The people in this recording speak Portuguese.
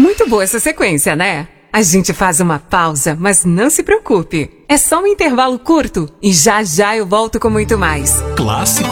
Muito boa essa sequência, né? A gente faz uma pausa, mas não se preocupe. É só um intervalo curto e já já eu volto com muito mais. Clássico